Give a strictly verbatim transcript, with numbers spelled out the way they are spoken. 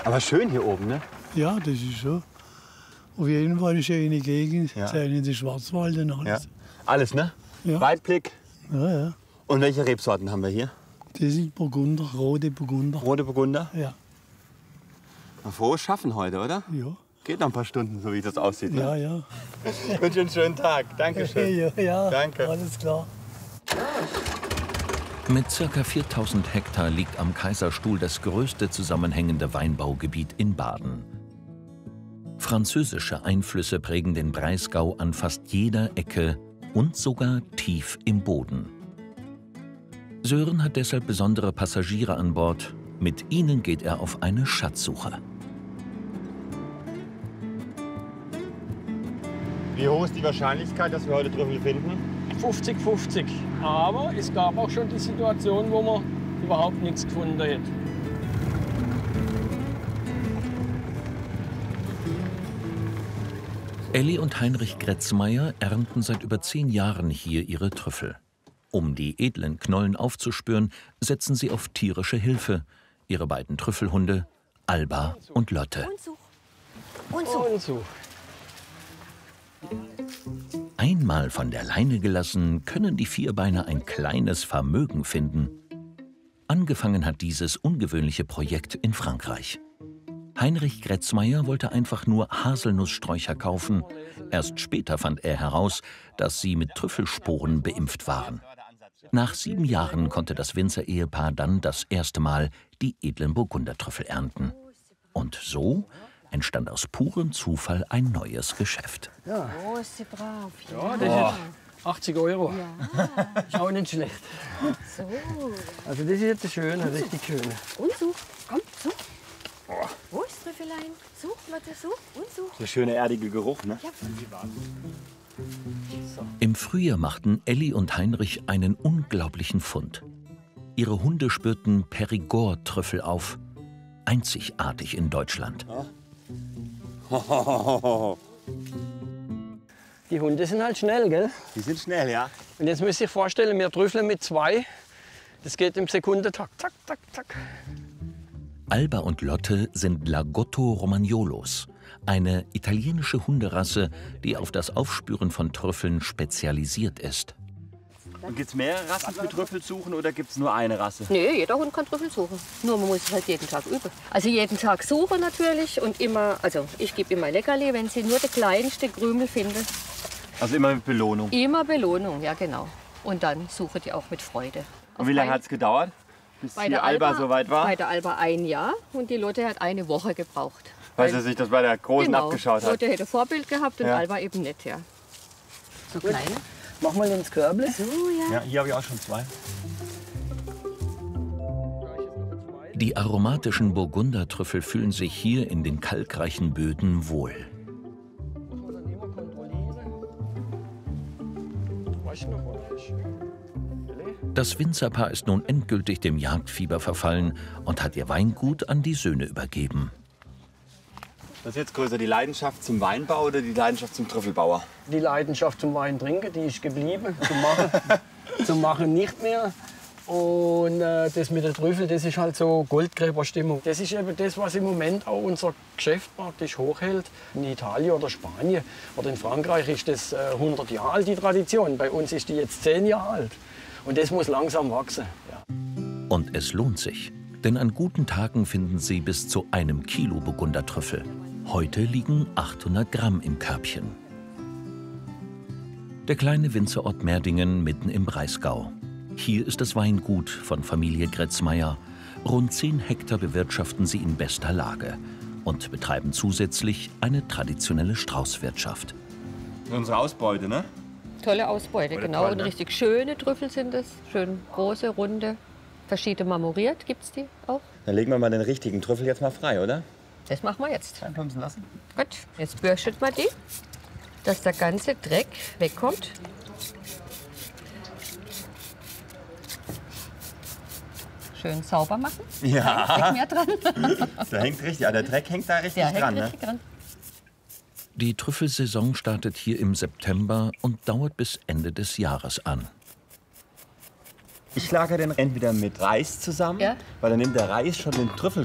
Aber schön hier oben, ne? Ja, das ist so. Auf jeden Fall eine schöne Gegend. Ja. Sein in den Schwarzwald und alles. Ja. Alles, ne? Ja. Weitblick. Ja, ja. Und welche Rebsorten haben wir hier? Das sind Burgunder, rote Burgunder. Rote Burgunder? Ja. Ein frohes Schaffen heute, oder? Ja. Geht noch ein paar Stunden, so wie das aussieht. Ne? Ja, ja. Ich wünsche einen schönen Tag. Dankeschön. Ja, ja. Danke. Alles klar. Mit ca. viertausend Hektar liegt am Kaiserstuhl das größte zusammenhängende Weinbaugebiet in Baden. Französische Einflüsse prägen den Breisgau an fast jeder Ecke und sogar tief im Boden. Sören hat deshalb besondere Passagiere an Bord. Mit ihnen geht er auf eine Schatzsuche. Wie hoch ist die Wahrscheinlichkeit, dass wir heute Trüffel finden? fünfzig fünfzig. Aber es gab auch schon die Situation, wo man überhaupt nichts gefunden hat. Elli und Heinrich Gretzmeier ernten seit über zehn Jahren hier ihre Trüffel. Um die edlen Knollen aufzuspüren, setzen sie auf tierische Hilfe. Ihre beiden Trüffelhunde, Alba und Lotte. Und such. Und such. Und so. Einmal von der Leine gelassen, können die Vierbeiner ein kleines Vermögen finden. Angefangen hat dieses ungewöhnliche Projekt in Frankreich. Heinrich Gretzmeier wollte einfach nur Haselnusssträucher kaufen. Erst später fand er heraus, dass sie mit Trüffelsporen beimpft waren. Nach sieben Jahren konnte das Winzer-Ehepaar dann das erste Mal die edlen Burgundertrüffel ernten. Und so entstand aus purem Zufall ein neues Geschäft. Ja, Oh, ist sie brav. ja das ist jetzt achtzig Euro. Ja. Ist auch nicht schlecht. So. Also das ist jetzt eine schöne, richtig schöne. Und such. Komm, such. Wo ist Trüffelein? Such, Lotte, such. Und such. Der schöne erdige Geruch, ne? Ja. Im Frühjahr machten Elli und Heinrich einen unglaublichen Fund. Ihre Hunde spürten Périgord-Trüffel auf. Einzigartig in Deutschland. Die Hunde sind halt schnell, gell? Die sind schnell, ja? Und jetzt müsst ihr euch vorstellen, wir trüffeln mit zwei. Das geht im Sekundentakt. Zack, zack, zack. Alba und Lotte sind Lagotto Romagnolos, eine italienische Hunderasse, die auf das Aufspüren von Trüffeln spezialisiert ist. Und gibt es mehrere Rassen für Trüffelsuchen oder gibt es nur eine Rasse? Nee, jeder Hund kann Trüffel suchen. Nur man muss es halt jeden Tag üben. Also jeden Tag suchen natürlich und immer, also ich gebe immer Leckerli, wenn sie nur der kleinste Krümel finden. Also immer mit Belohnung. Immer Belohnung, ja genau. Und dann suche die auch mit Freude. Und wie lange hat es gedauert, bis Bei hier der Alba Alba soweit war? Bei der Alba ein Jahr und die Lotte hat eine Woche gebraucht. Weil sie sich das bei der Großen genau, abgeschaut hat. Lotte hätte Vorbild gehabt und Ja. Alba eben nicht, ja. So kleine? Mach mal ins Körble. So, ja. Ja, hier habe ich auch schon zwei. Die aromatischen Burgundertrüffel fühlen sich hier in den kalkreichen Böden wohl. Muss man dann immer kontrollieren. Weißt du noch, wo er ist? Das Winzerpaar ist nun endgültig dem Jagdfieber verfallen und hat ihr Weingut an die Söhne übergeben. Was ist jetzt größer, die Leidenschaft zum Weinbau oder die Leidenschaft zum Trüffelbauer? Die Leidenschaft zum Wein trinken, die ist geblieben. Zum Machen, zum Machen nicht mehr. Und äh, das mit der Trüffel, das ist halt so Goldgräberstimmung. Das ist eben das, was im Moment auch unser Geschäft praktisch hochhält. In Italien oder Spanien oder in Frankreich ist das äh, hundert Jahre alt, die Tradition. Bei uns ist die jetzt zehn Jahre alt. Und das muss langsam wachsen. Ja. Und es lohnt sich, denn an guten Tagen finden Sie bis zu einem Kilo Burgundertrüffel. Heute liegen achthundert Gramm im Körbchen. Der kleine Winzerort Merdingen mitten im Breisgau. Hier ist das Weingut von Familie Gretzmeier. Rund zehn Hektar bewirtschaften sie in bester Lage und betreiben zusätzlich eine traditionelle Straußwirtschaft. Unsere Ausbeute, ne? Tolle Ausbeute, Oder genau. toll, Und ne? richtig schöne Trüffel sind es. Schön große, runde. Verschiedene marmoriert gibt es die auch. Dann legen wir mal den richtigen Trüffel jetzt mal frei, oder? Das machen wir jetzt. Einplumpsen lassen. Gut, jetzt bürstet man die, dass der ganze Dreck wegkommt. Schön sauber machen. Ja. Dreck mehr dran. Da hängt richtig, ja, der Dreck hängt da richtig Der hängt dran, ne? richtig dran. Die Trüffelsaison startet hier im September und dauert bis Ende des Jahres an. Ich lagere den entweder mit Reis zusammen, Ja. weil dann nimmt der Reis schon den Trüffel